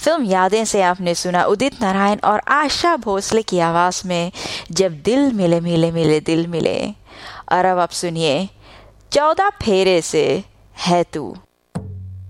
Film यादें से आपने सुना उदित नारायण और आशा भोसले की आवाज में जब दिल मिले मिले मिले दिल मिले। और अब आप सुनिए 14 फेरे से है तू।